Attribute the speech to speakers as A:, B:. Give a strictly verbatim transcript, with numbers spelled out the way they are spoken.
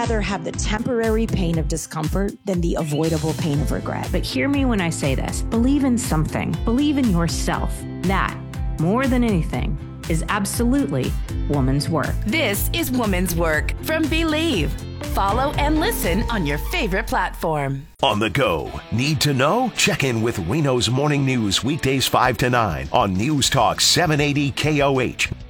A: rather have the temporary pain of discomfort than the avoidable pain of regret.
B: But hear me when I say this. Believe in something. Believe in yourself. That, more than anything, is absolutely woman's work.
C: This is Woman's Work from Believe. Follow and listen on your favorite platform.
D: On the go. Need to know? Check in with Reno's Morning News weekdays five to nine on News Talk seven eighty K O H.